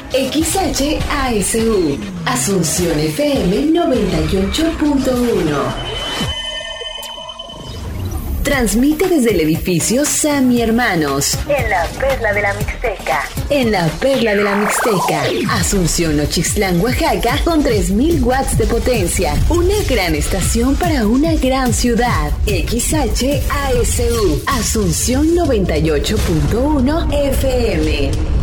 XHASU, Asunción FM 98.1. Transmite desde el edificio Sammy Hermanos, en la Perla de la Mixteca. En la Perla de la Mixteca, Asunción Nochixtlán, Oaxaca, con 3000 watts de potencia. Una gran estación para una gran ciudad. XHASU, Asunción 98.1 FM.